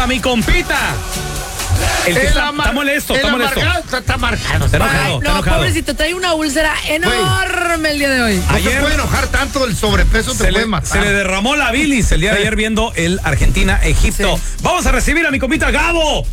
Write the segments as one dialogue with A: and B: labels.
A: a mi compita. El que está molesto, está molesto.
B: Está marcado.
A: Está enojado, está enojado.
C: Pobrecito, trae una úlcera enorme el día de hoy.
B: No se puede enojar tanto, el sobrepeso te puede matar.
A: Se le derramó la bilis el día de ayer viendo el Argentina-Egipto. Sí. Vamos a recibir a mi compita Gabo.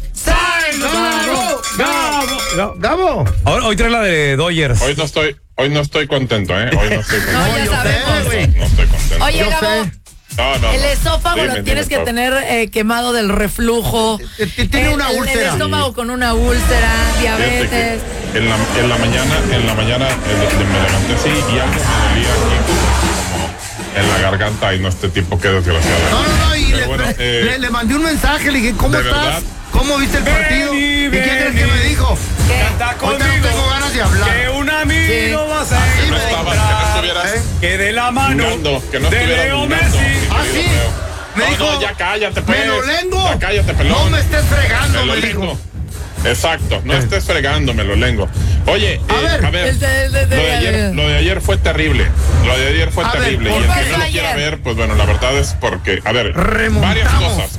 B: Gabo.
A: Ahora, hoy trae la de Dodgers.
D: Hoy no estoy contento, ¿eh? Hoy no estoy contento.
C: No, ya sabemos.
D: No estoy contento.
C: Oye, Gabo.
D: No.
C: El esófago lo tienes que tener quemado del reflujo.
B: Tiene una úlcera.
C: El estómago con una úlcera, diabetes.
D: En la mañana me levanté así y algo me dolía aquí como en la garganta y no este tipo, qué desgraciado.
B: No, y le mandé un mensaje, le dije, ¿cómo estás?
D: Verdad.
B: ¿Cómo viste el partido? ¿Y qué crees que me dijo?
A: Canta conmigo,
B: no tengo ganas de hablar.
A: que un amigo va a ser.
D: Que no estuvieras
A: que de la mano
D: que no
A: de Leo Messi.
B: Sí. Me dijo,
D: no, ya cállate, pues.
B: me lo lengo.
D: Ya cállate, pelón.
B: No me estés fregando, me
D: lengo.
B: dijo.
D: Exacto, no estés fregando, me lo lengo. Oye, a ver, lo de ayer fue terrible. Lo de ayer fue terrible. Y el que no lo quiera ver, pues bueno, la verdad es porque, a ver, varias cosas.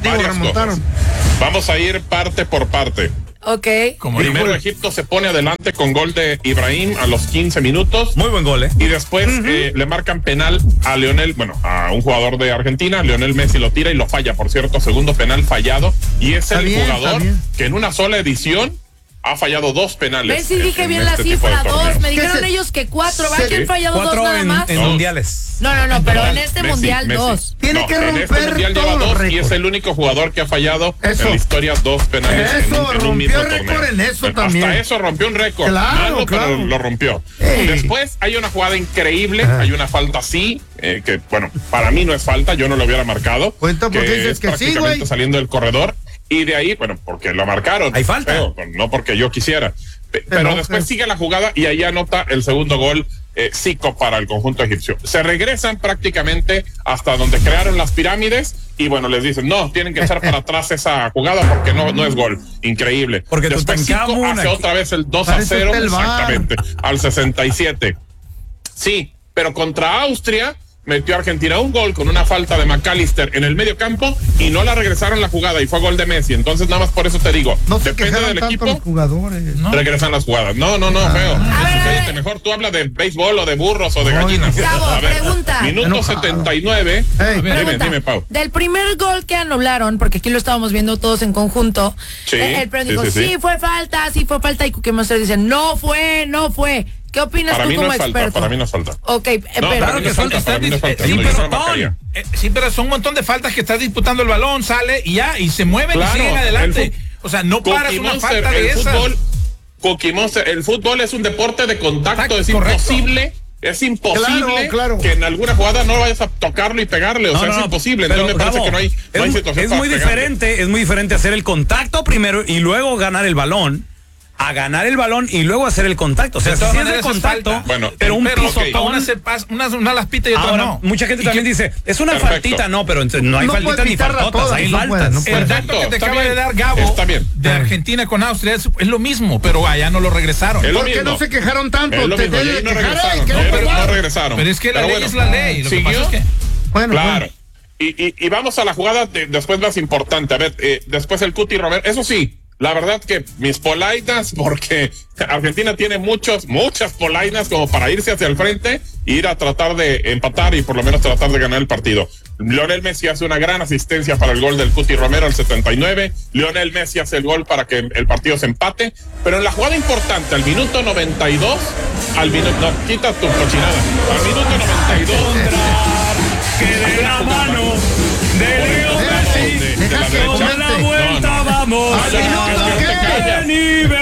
D: Vamos a ir parte por parte.
C: Ok.
D: Primero Egipto se pone adelante con gol de Ibrahim a los 15 minutos.
A: Muy buen gol,
D: Y después le marcan penal a a un jugador de Argentina. Lionel Messi lo tira y lo falla, por cierto, segundo penal fallado. Y es el jugador que en una sola edición ha fallado 2 penales.
C: Messi, dije bien la cifra, 2. Me dijeron ellos que 4. ¿Va? ¿Quién fallado 2 nada más?
A: En mundiales.
C: No, pero en este mundial 2.
B: Tiene que romper
D: en este mundial lleva 2 y es el único jugador que ha fallado en la historia 2 penales en un mismo torneo.
B: Récord en eso también.
D: Hasta eso rompió un récord.
B: Claro.
D: Pero lo rompió. Después hay una jugada increíble, hay una falta así, que bueno, para mí no es falta, yo no lo hubiera marcado.
B: Cuenta porque dices que sí, güey.
D: Saliendo del corredor. Y de ahí, bueno, porque lo marcaron.
A: Hay falta.
D: No porque yo quisiera. Pero después sigue la jugada y ahí anota el segundo gol Zico para el conjunto egipcio. Se regresan prácticamente hasta donde crearon las pirámides y bueno, les dicen, no, tienen que echar para atrás esa jugada porque no es gol. Increíble.
A: Porque
D: después Zico hace otra vez el 2-0, exactamente, al 67. Sí, pero contra Austria metió a Argentina un gol con una falta de McAllister en el medio campo y no la regresaron la jugada y fue gol de Messi. Entonces nada más por eso te digo,
B: no se
D: depende del equipo,
B: los jugadores, ¿no?
D: Regresan las jugadas. No, feo. Cállate, mejor tú habla de béisbol o de burros o de gallinas.
C: Gabo,
D: a ver,
C: pregunta.
D: Minuto 79. Dime, Pau.
C: Del primer gol que anularon, porque aquí lo estábamos viendo todos en conjunto, el pero dijo, sí fue falta, y Cuquemester dice, no fue. ¿Qué opinas tú como experto?
D: Para mí no es falta.
C: Ok, pero
E: claro que falta. Sí, pero son un montón de faltas que estás disputando el balón, sale y ya, y se mueven y siguen adelante. O sea, no paras una falta de esas.
D: El fútbol es un deporte de contacto, es imposible. Es imposible que en alguna jugada no vayas a tocarlo y pegarle, es imposible. Entonces me parece que no hay situación.
A: Es muy diferente hacer el contacto primero y luego ganar el balón. A ganar el balón y luego hacer el contacto. O sea, si es el contacto, pero un pisotón.
E: Una las pita y otra no.
A: Mucha gente también dice, es una faltita, pero no hay faltitas ni faltotas, hay faltas.
E: El dato que te acaba de dar Gabo de Argentina con Austria es lo mismo, pero allá no lo regresaron.
B: ¿Por qué no se quejaron tanto?
D: No regresaron.
E: Pero es que la ley es la ley. Lo que pasa es que...
D: Claro. Y vamos a la jugada después más importante. A ver, después el Cuti Romero. Eso sí, la verdad que mis polainas, porque Argentina tiene muchas polainas como para irse hacia el frente e ir a tratar de empatar y por lo menos tratar de ganar el partido. Lionel Messi hace una gran asistencia para el gol del Cuti Romero al 79. Lionel Messi hace el gol para que el partido se empate. Pero en la jugada importante, al minuto 92, quita tu cochinada. Al minuto 92,
A: que de la mano de Leo Messi, con la vuelta vamos.
D: Al minuto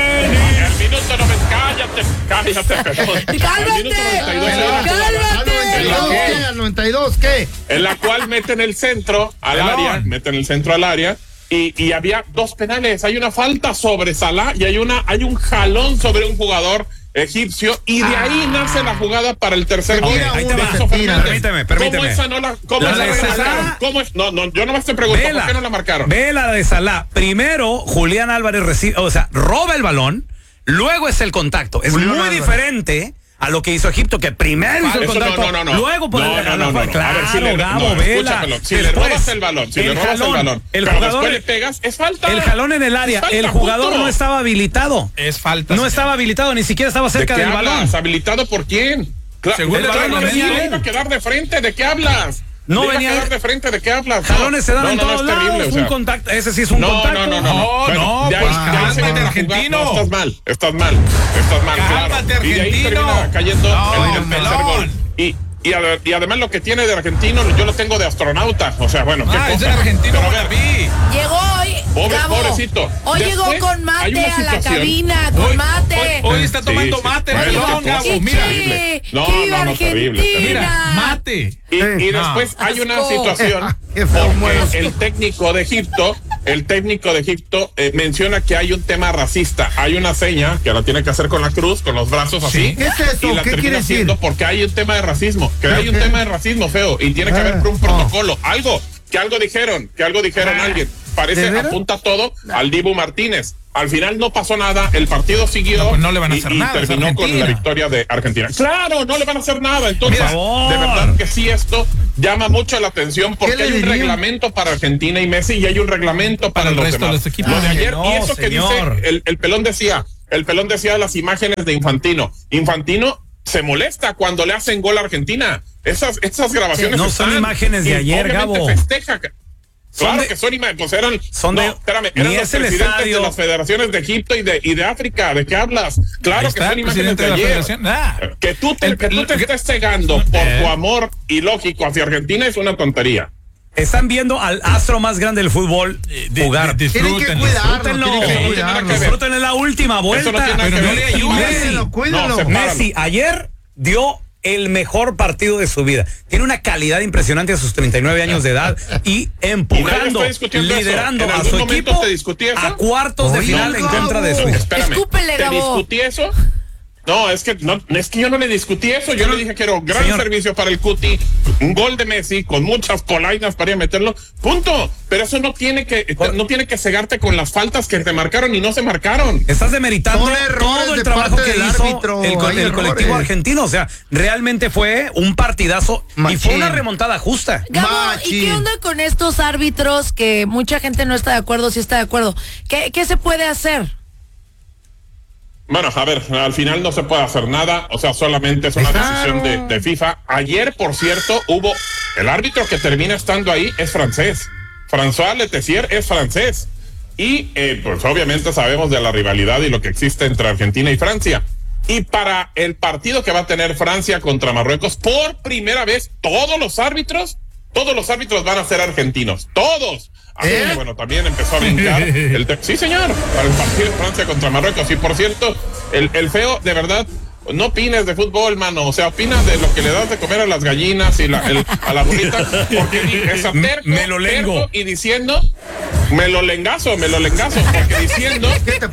B: ¿Al 92 qué?
D: En la cual meten el centro al área, y había 2 penales. Hay una falta sobre Salah y hay un jalón sobre un jugador egipcio y de ahí nace la jugada para el tercer gol.
A: Permíteme.
D: ¿Cómo esa no la marcaron? ¿Cómo es? No, yo no me estoy preguntando por qué no la marcaron.
A: Ve la de Salah. Primero, Julián Álvarez roba el balón, luego es el contacto. Es muy diferente a lo que hizo Egipto, que primero hizo el contacto, luego poder ganar. Claro, Gabo, Vela.
D: Si le robas el balón, pero después le pegas, es falta.
A: El jalón en el área, el jugador no estaba habilitado.
E: Es falta.
A: No estaba habilitado, ni siquiera estaba cerca del balón.
D: ¿Habilitado por quién?
A: Según el balón no venía.
D: ¿Iba a quedar de frente? ¿De qué hablas?
A: No venía a
D: quedar de frente, ¿de qué hablas?
A: Jalones se dan en todos lados, un contacto, ese sí es un contacto.
E: No, cálmate, argentino.
D: Estás mal.
E: Cálmate, argentino.
D: Y de ahí termina cayendo el tercer gol. Y además lo que tiene de argentino, yo lo tengo de astronauta. O sea, bueno,
E: es argentino.
C: Llegó hoy.
D: Pobrecito.
C: Hoy llegó con mate a la cabina, con mate.
E: Hoy está tomando mate, perdón, Gabo.
C: Mira.
D: No, terrible.
E: Mira, mate.
D: Y después hay una situación porque el técnico de Egipto menciona que hay un tema racista. Hay una seña que la tiene que hacer con la cruz, con los brazos así.
B: ¿Qué es eso?
D: Y la
B: ¿Qué
D: termina
B: quiere
D: haciendo
B: decir?
D: porque hay un tema de racismo. Hay un tema de racismo feo y tiene que haber un protocolo. Algo dijeron alguien. Parece apunta todo al Dibu Martínez. Al final no pasó nada, el partido siguió.
E: No le van a hacer nada.
D: Y terminó con la victoria de Argentina. Claro, no le van a hacer nada. Entonces, de verdad que sí, esto llama mucho la atención porque hay un reglamento para Argentina y Messi y hay un reglamento para el resto de los equipos. Lo de ayer, y eso que dice, el pelón decía las imágenes de Infantino. Infantino se molesta cuando le hacen gol a Argentina. Esas grabaciones
A: no son imágenes de ayer, Gabo.
D: Festeja. Claro que son imágenes, pues eran los presidentes de las federaciones de Egipto y de África. ¿De qué hablas? Claro que son imágenes de ayer. Que tú te estés cegando por tu amor ilógico hacia Argentina es una tontería.
A: Están viendo al astro más grande del fútbol jugar.
B: Disfrútenlo.
A: Disfrútenlo en la última vuelta. Messi ayer dio el mejor partido de su vida. Tiene una calidad impresionante a sus 39 años de edad y empujando, liderando a su equipo a cuartos de final en contra de Suiza.
C: Escúpele, Gabo.
D: ¿Te discutí eso? No, es que yo no le discutí eso. Yo le dije que era un gran servicio para el Cuti, un gol de Messi con muchas polainas para ir a meterlo. Punto. Pero eso no tiene que cegarte con las faltas que te marcaron y no se marcaron.
A: Estás demeritando todo el trabajo que hizo el colectivo argentino. O sea, realmente fue un partidazo y fue una remontada justa.
C: Gabo, ¿y qué onda con estos árbitros que mucha gente no está de acuerdo, sí está de acuerdo? ¿Qué se puede hacer?
D: Bueno, a ver, al final no se puede hacer nada, o sea, solamente es una decisión de FIFA. Ayer, por cierto, el árbitro que termina estando ahí es francés. François Letessier es francés. Y pues obviamente sabemos de la rivalidad y lo que existe entre Argentina y Francia. Y para el partido que va a tener Francia contra Marruecos, por primera vez, todos los árbitros van a ser argentinos, todos. Así que bueno, también empezó a brincar sí, señor, para el partido de Francia contra Marruecos. Y por cierto, el feo, de verdad, no opines de fútbol, mano. O sea, opinas de lo que le das de comer a las gallinas y a la burrita, porque es
A: me lo lengo
D: y diciendo me lo lengazo, porque diciendo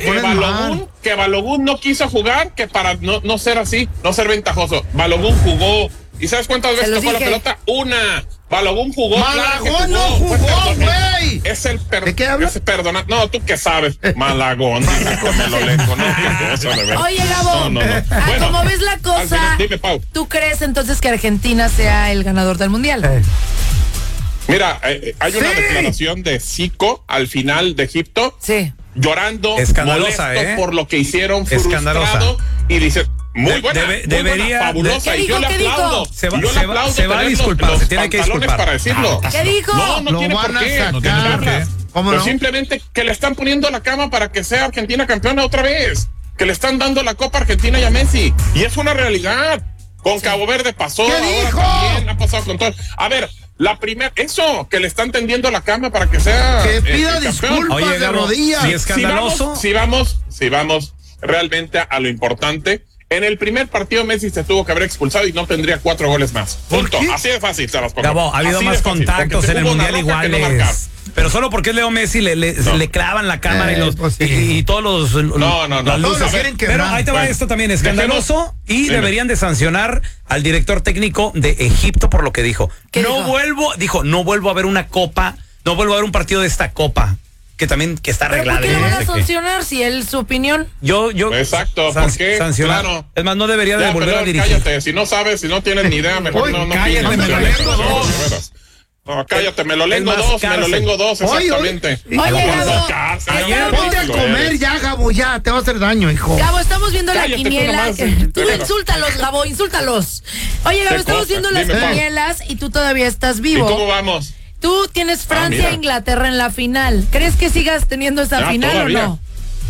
D: que Balogun no quiso jugar, que para no ser así, no ser ventajoso. Balogun jugó. ¿Y sabes cuántas veces tocó la pelota? Una. Balogun jugó.
B: Malagón no jugó, güey.
D: Es el
B: ¿De qué hablas?
D: Perdona. No, tú qué sabes. Malagón. Me lo lengo, ¿no?
C: Oye, Gabo. Bueno, como ves la cosa,
D: dime, Pau.
C: ¿Tú crees entonces que Argentina sea el ganador del mundial?
D: Mira, hay una declaración de Zico al final de Egipto.
C: Sí.
D: Llorando,
A: escandalosa,
D: molesto por lo que hicieron, frustrado. Y dice... Muy buena,
A: debería,
D: fabulosa.
C: ¿Qué
D: y yo le aplaudo.
A: Se va a disculpar, se tiene que disculpar.
D: Para decirlo.
C: ¿Qué dijo?
D: No tiene por qué.
B: No tiene por qué.
D: Pero simplemente que le están poniendo la cama para que sea Argentina campeona otra vez. Que le están dando la Copa Argentina y a Messi. Y es una realidad. Con Cabo Verde pasó.
B: ¿Qué dijo?
D: También ha pasado con todo. A ver, que le están tendiendo la cama para que sea.
B: Que pida disculpas de rodillas.
A: Si escandaloso.
D: Si vamos realmente a lo importante. En el primer partido Messi se tuvo que haber expulsado y no tendría 4 goles más. Punto. Así de fácil se las pongo.
A: Gabo, ha habido más contactos en el Mundial iguales. Pero solo porque es Leo Messi le clavan la cámara y todos los las luces. Pero ahí te va esto también, escandaloso, y deberían de sancionar al director técnico de Egipto por lo que dijo. No vuelvo a ver una copa, no vuelvo a ver un partido de esta copa. que también que está arreglada.
C: ¿Por qué le van a sancionar si él su opinión?
A: Yo
D: exacto, ¿por qué?
A: Sancionar. Claro. Es más, no debería de volver a dirigir.
D: Cállate, si no sabes, si no tienes ni idea, mejor no
E: cállate, me lo lengo dos.
D: No, cállate, me lo lengo dos, exactamente.
C: Oye, Gabo,
B: ponte a comer ya, Gabo, ya, te va a hacer daño, hijo.
C: Gabo, estamos viendo la quiniela. Tú insúltalos, Gabo, insúltalos. Oye, Gabo, estamos viendo las quinielas y tú todavía estás vivo.
D: ¿Y cómo vamos?
C: Tú tienes Francia e Inglaterra en la final. ¿Crees que sigas teniendo esa final todavía o no?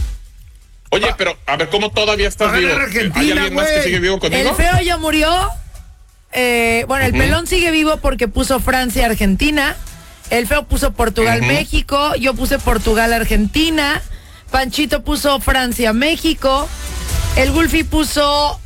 D: Oye, pero, a ver, ¿cómo todavía estás vivo? ¿Hay alguien más que sigue vivo contigo?
C: El feo ya murió. Bueno, el pelón sigue vivo porque puso Francia-Argentina. El feo puso Portugal-México. Yo puse Portugal-Argentina. Panchito puso Francia-México. El Gulfi puso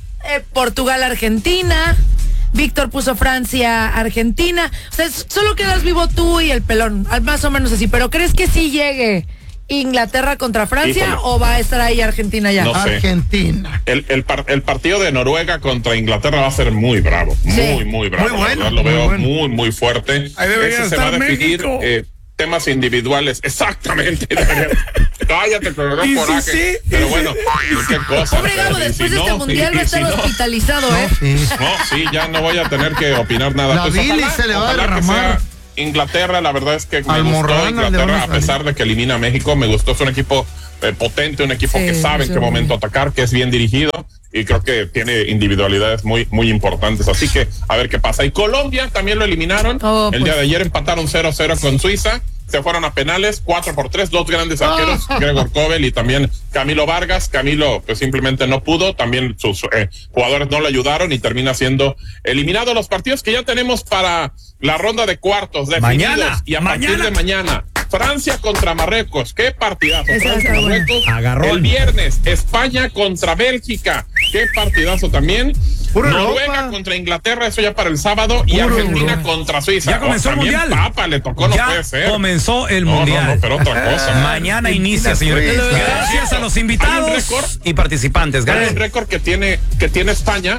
C: Portugal-Argentina. Víctor puso Francia-Argentina. O sea, solo quedas vivo tú y el pelón, más o menos así. Pero ¿crees que sí llegue Inglaterra contra Francia o va a estar ahí Argentina ya?
D: No sé.
B: Argentina.
D: El partido de Noruega contra Inglaterra va a ser muy bravo. Sí. Muy bravo.
B: Muy bueno.
D: Lo veo muy fuerte.
E: Ahí debería
D: Ese se va a definir temas individuales. Exactamente. Cállate, pero no coraje. Sí. Pero bueno, qué cosa.
C: Pobre Gabo, después de este mundial va a estar hospitalizado,
D: sí, ya no voy a tener que opinar nada.
B: La bilis se le va a derramar.
D: Inglaterra, la verdad es que me gustó Inglaterra, a pesar de que elimina a México, me gustó, es un equipo potente, un equipo que sabe en qué momento atacar, que es bien dirigido y creo que tiene individualidades muy importantes, así que a ver qué pasa. Y Colombia también lo eliminaron, el día de ayer empataron 0-0 con Suiza, se fueron a penales, 4-3, dos grandes arqueros, Gregor Kobel y también Camilo Vargas. Camilo pues simplemente no pudo, también sus jugadores no le ayudaron y termina siendo eliminado. Los partidos que ya tenemos para la ronda de cuartos definidos y a partir de mañana, Francia contra Marruecos, qué partidazo. Francia, Marruecos. El viernes, España contra Bélgica, qué partidazo también. Noruega contra Inglaterra, eso ya para el sábado, y Argentina contra Suiza.
A: Ya comenzó el mundial.
D: Papa le tocó, no puede ser.
A: Comenzó el mundial.
D: No, pero otra cosa.
A: Mañana inicia, señores. Gracias a los invitados y participantes.
D: Hay un récord que tiene España.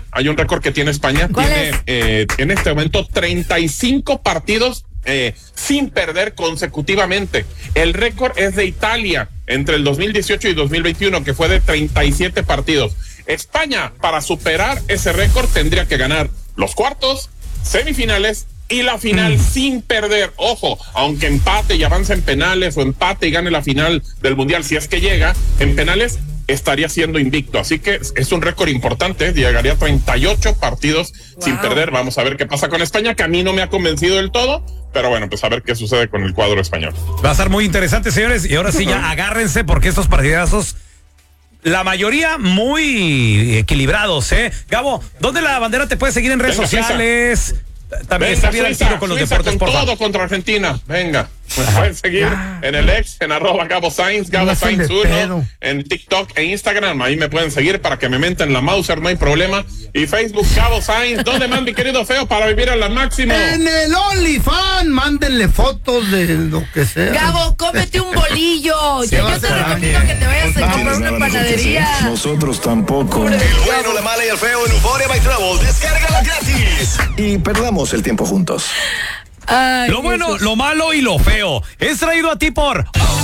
D: Tiene en este momento 35 partidos sin perder consecutivamente. El récord es de Italia entre el 2018 y 2021, que fue de 37 partidos. España, para superar ese récord, tendría que ganar los cuartos, semifinales y la final sin perder. Ojo, aunque empate y avance en penales o empate y gane la final del mundial, si es que llega, en penales estaría siendo invicto. Así que es un récord importante, llegaría a 38 partidos sin perder. Vamos a ver qué pasa con España, que a mí no me ha convencido del todo, pero bueno, pues a ver qué sucede con el cuadro español.
A: Va a estar muy interesante, señores, y ahora sí ya agárrense porque estos partidazos, la mayoría muy equilibrados, Gabo, ¿dónde la bandera te puede seguir en redes sociales? También está bien el tiro con los deportes,
D: con todo contra Argentina. Venga, me pueden seguir en el en @Gabo Sainz, Gabo Sainz 1, en TikTok e Instagram. Ahí me pueden seguir para que me menten la Mauser, no hay problema. Y Facebook, Gabo Sainz. ¿Dónde más, mi querido feo, para vivir al máximo?
B: En el OnlyFans, mándenle fotos de lo que sea.
C: Gabo, cómete un bolillo. Yo te recomiendo que te vayas a comprar una panadería.
F: Nosotros tampoco.
G: El bueno, la mala y el feo en Euphoria by Travel. Descárgala gratis. Y perdamos el tiempo juntos.
C: Ay,
A: lo bueno, lo malo y lo feo es traído a ti por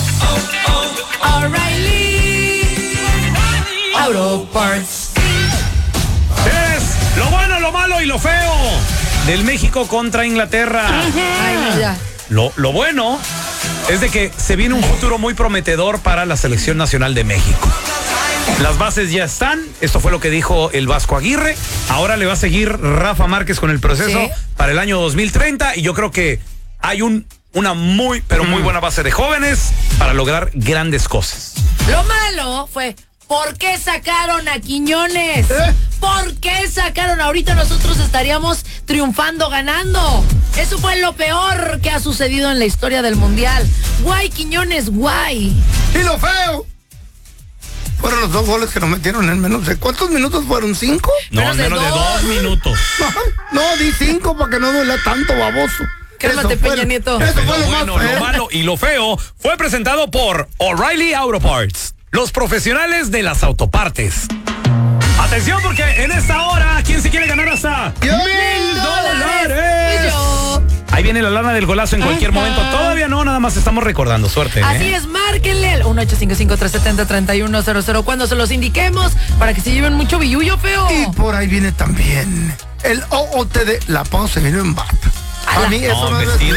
C: O'Reilly Auto Parts.
A: Es lo bueno, lo malo y lo feo del México contra Inglaterra.
C: Ay, no, ya.
A: Lo bueno es de que se viene un futuro muy prometedor para la selección nacional de México. Las bases ya están, esto fue lo que dijo el Vasco Aguirre. Ahora le va a seguir Rafa Márquez con el proceso para el año 2030 y yo creo que hay una muy buena base de jóvenes para lograr grandes cosas.
C: Lo malo fue, ¿por qué sacaron a Quiñones? ¿Por qué sacaron? Ahorita nosotros estaríamos triunfando, ganando. Eso fue lo peor que ha sucedido en la historia del mundial. Guay, Quiñones, guay.
B: Y lo feo fueron los 2 goles que nos metieron en menos de... ¿Cuántos minutos fueron? ¿5?
A: No, menos de 2 minutos.
B: No, di 5 para que no duela tanto, baboso.
C: Cálmate, Peña Nieto.
A: Eso fue lo bueno, lo malo y lo feo fue presentado por O'Reilly Auto Parts, los profesionales de las autopartes. Atención, porque en esta hora, ¿quién se quiere ganar hasta $1,000?
C: Y yo.
A: Ahí viene la lana del golazo en cualquier momento. Todavía no, nada más estamos recordando. Suerte.
C: Así es, márquenle al 1-855-370-3100 cuando se los indiquemos para que se lleven mucho billullo, feo.
B: Y por ahí viene también el OOTD, la pausa viene en bata. A mí eso no es